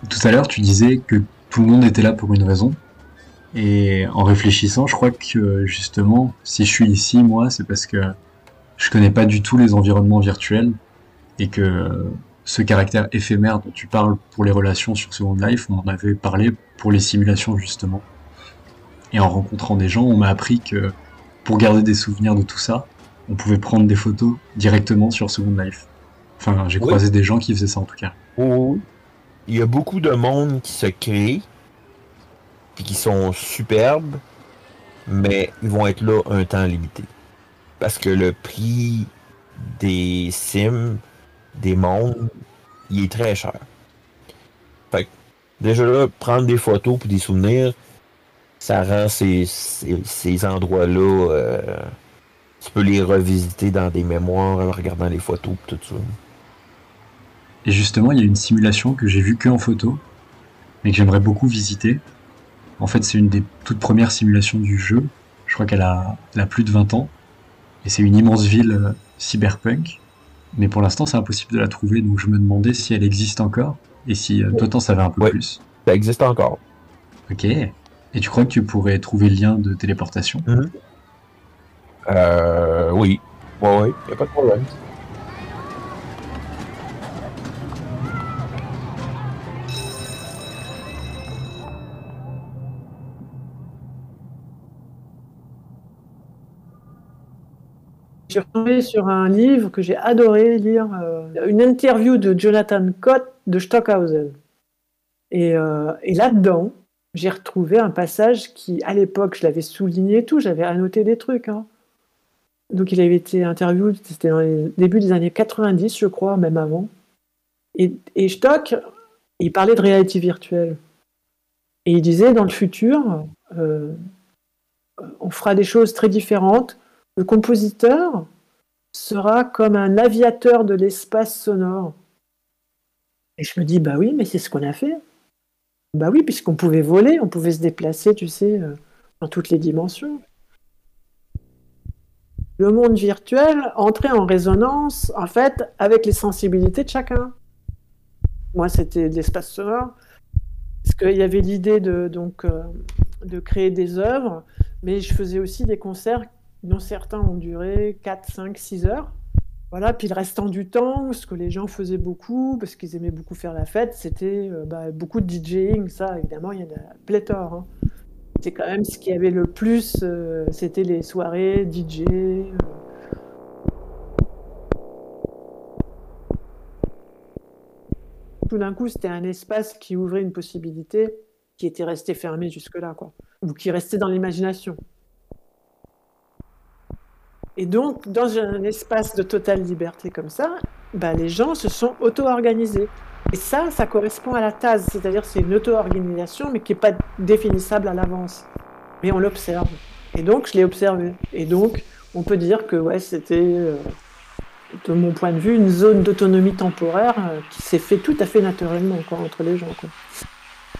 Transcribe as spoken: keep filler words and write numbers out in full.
Tout à l'heure, tu disais que tout le monde était là pour une raison. Et en réfléchissant, je crois que justement, si je suis ici, moi, c'est parce que je connais pas du tout les environnements virtuels et que ce caractère éphémère dont tu parles pour les relations sur Second Life, on en avait parlé pour les simulations justement. Et en rencontrant des gens, on m'a appris que pour garder des souvenirs de tout ça, on pouvait prendre des photos directement sur Second Life. Enfin, j'ai Oui, croisé des gens qui faisaient ça en tout cas. oui, oui. Il y a beaucoup de monde qui se crée, puis qui sont superbes, mais ils vont être là un temps limité. Parce que le prix des sims, des mondes, il est très cher. Fait que, déjà là, prendre des photos puis des souvenirs, ça rend ces, ces, ces endroits-là, euh, tu peux les revisiter dans des mémoires en regardant les photos et tout ça. Et justement, il y a une simulation que j'ai vue que en photo, mais que j'aimerais beaucoup visiter. En fait, c'est une des toutes premières simulations du jeu. Je crois qu'elle a, elle a plus de vingt ans. Et c'est une immense ville euh, cyberpunk. Mais pour l'instant, c'est impossible de la trouver. Donc je me demandais si elle existe encore. Et si euh, toi, t'en savais un peu Oui, plus. ça existe encore. Ok. Et tu crois que tu pourrais trouver le lien de téléportation? Mhm. Euh, oui. Ouais, ouais, y a pas de problème. Je suis retombée sur un livre que j'ai adoré lire, euh, une interview de Jonathan Cott de Stockhausen. Et, euh, et là-dedans, j'ai retrouvé un passage qui, à l'époque, je l'avais souligné et tout, j'avais annoté des trucs. Hein. Donc il avait été interviewé, c'était dans les débuts des années quatre-vingt-dix, je crois, même avant. Et, et Stock, il parlait de réalité virtuelle. Et il disait, dans le futur, euh, on fera des choses très différentes. Le compositeur sera comme un aviateur de l'espace sonore. Et je me dis, bah oui, mais c'est ce qu'on a fait. Bah oui, puisqu'on pouvait voler, on pouvait se déplacer, tu sais, euh, dans toutes les dimensions. Le monde virtuel entrait en résonance, en fait, avec les sensibilités de chacun. Moi, c'était de l'espace sonore, parce qu'il y avait l'idée de, donc, euh, de créer des œuvres, mais je faisais aussi des concerts dont certains ont duré quatre, cinq, six heures. Voilà, puis le restant du temps, ce que les gens faisaient beaucoup, parce qu'ils aimaient beaucoup faire la fête, c'était euh, bah, beaucoup de DJing, ça évidemment, il y en a pléthore. Hein. C'est quand même ce qui avait le plus, euh, c'était les soirées D J. Euh. Tout d'un coup, c'était un espace qui ouvrait une possibilité qui était restée fermée jusque-là, quoi, ou qui restait dans l'imagination. Et donc, dans un espace de totale liberté comme ça, bah, les gens se sont auto-organisés. Et ça, ça correspond à la T A S, c'est-à-dire c'est une auto-organisation, mais qui n'est pas définissable à l'avance. Mais on l'observe. Et donc, je l'ai observé. Et donc, on peut dire que ouais, c'était, euh, de mon point de vue, une zone d'autonomie temporaire euh, qui s'est fait tout à fait naturellement quoi, entre les gens. Quoi.